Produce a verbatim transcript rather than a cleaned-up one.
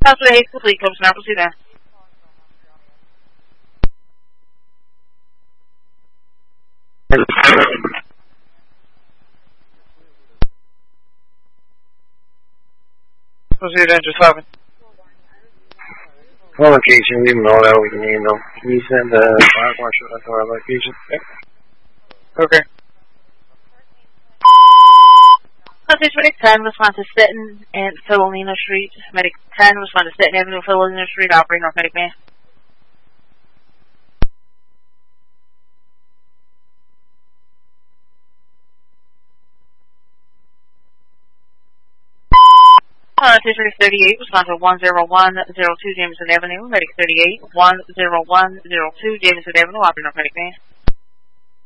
Possibly haste complete, Coach Snap, proceed there. Proceed there, just seven. What location? Leave them all out. We can name them. Can you send the fire marshal to our location? Okay. Message Medic ten, respond to Stetton and Philomena Street. Medic ten, respond to Stetton Avenue, Philomena Street, operating North Medic Man. Message Medic thirty-eight, respond to one zero one zero two Jameson Avenue, Medic thirty-eight, one zero one zero two Jameson Avenue, operating North Medic Man.